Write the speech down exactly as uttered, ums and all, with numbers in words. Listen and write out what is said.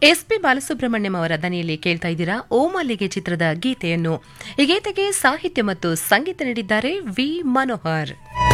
S P Balasubrahmanyam ಅವರ ದನಿಯಲ್ಲಿ ಕೇಳ್ತಾ ಇದ್ದೀರಾ ಓ ಮಲ್ಲಿಗೆ ಚಿತ್ರದ ಗೀತೆಯನ್ನು. ಈ ಗೀತೆಗೆ ಸಾಹಿತ್ಯ ಮತ್ತು ಸಂಗೀತ ನೀಡಿದ್ದಾರೆ ವಿ ಮನೋಹರ್.